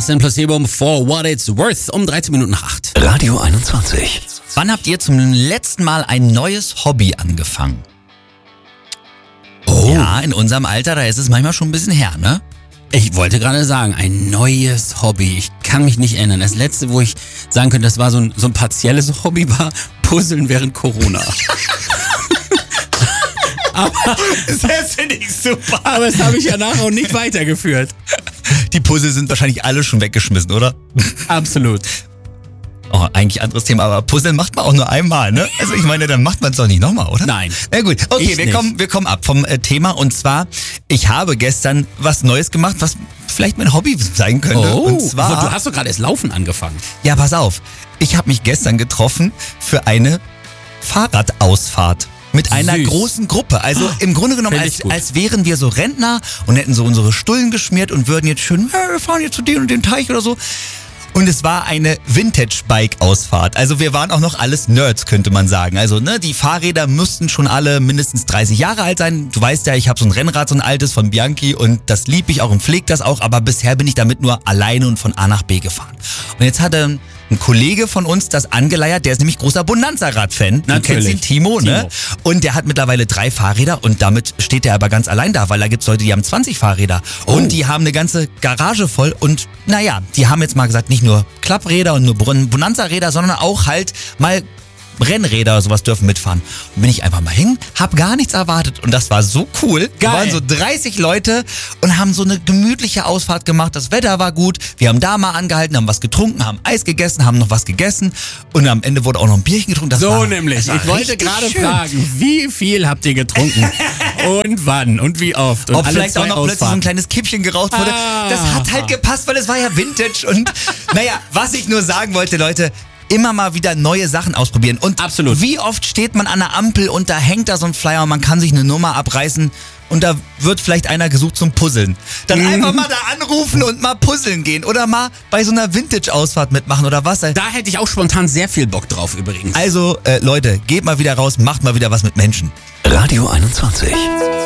Justin Placebo for What It's Worth um 13 Minuten nach 8. Radio 21. Wann habt ihr zum letzten Mal ein neues Hobby angefangen? Oh. Ja, in unserem Alter, da ist es manchmal schon ein bisschen her, ne? Ich wollte gerade sagen, ein neues Hobby. Ich kann mich nicht erinnern. Das letzte, wo ich sagen könnte, das war so ein partielles Hobby, war Puzzeln während Corona. Das finde ich super. Aber das habe ich ja nachher auch nicht weitergeführt. Die Puzzle sind wahrscheinlich alle schon weggeschmissen, oder? Absolut. Oh, eigentlich anderes Thema, aber Puzzeln macht man auch nur einmal, ne? Also ich meine, dann macht man es doch nicht nochmal, oder? Nein. Na gut, okay, Ich nicht. wir kommen ab vom Thema und zwar, ich habe gestern was Neues gemacht, was vielleicht mein Hobby sein könnte. Und zwar, du hast doch gerade erst Laufen angefangen. ja, pass auf, ich habe mich gestern getroffen für eine Fahrradausfahrt. Mit einer Süß. großen Gruppe. Also im Grunde genommen, Find ich gut. als wären wir so Rentner und hätten so unsere Stullen geschmiert und würden jetzt schön, wir fahren jetzt zu dem und dem Teich oder so. Und es war eine Vintage-Bike-Ausfahrt. Also wir waren auch noch alles Nerds, könnte man sagen. Also ne, die Fahrräder müssten schon alle mindestens 30 Jahre alt sein. Du weißt ja, ich habe so ein Rennrad, so ein altes von Bianchi und das lieb ich auch und pflege das auch. Aber bisher bin ich damit nur alleine und von A nach B gefahren. Und jetzt hatte ein Kollege von uns das angeleiert, der ist nämlich großer Bonanza-Rad-Fan. Du kennst ihn, Timo, ne? Und der hat mittlerweile 3 Fahrräder und damit steht er aber ganz allein da, weil da gibt's Leute, die haben 20 Fahrräder. Und die haben eine ganze Garage voll und naja, die haben jetzt mal gesagt, nicht nur Klappräder und nur Bonanza-Räder, sondern auch halt mal Rennräder oder sowas dürfen mitfahren. Und bin ich einfach mal hin, hab gar nichts erwartet und das war so cool. Wir waren so 30 Leute und haben so eine gemütliche Ausfahrt gemacht. Das Wetter war gut. Wir haben da mal angehalten, haben was getrunken, haben Eis gegessen, haben noch was gegessen und am Ende wurde auch noch ein Bierchen getrunken. Das war nämlich. das war Ich wollte richtig gerade schön. fragen, wie viel habt ihr getrunken? Und wann? Und wie oft? Und Ob alle vielleicht auch 2 noch plötzlich so ein Ausfahrten. kleines Kippchen geraucht wurde. Ah. Das hat halt gepasst, weil es war ja Vintage. Und naja, was ich nur sagen wollte, Leute, immer mal wieder neue Sachen ausprobieren. Und Absolut. Wie oft steht man an der Ampel und da hängt da so ein Flyer und man kann sich eine Nummer abreißen und da wird vielleicht einer gesucht zum Puzzeln. Dann einfach mal da anrufen und mal puzzeln gehen oder mal bei so einer Vintage-Ausfahrt mitmachen oder was. Da hätte ich auch spontan sehr viel Bock drauf übrigens. Also Leute, geht mal wieder raus, macht mal wieder was mit Menschen. Radio 21.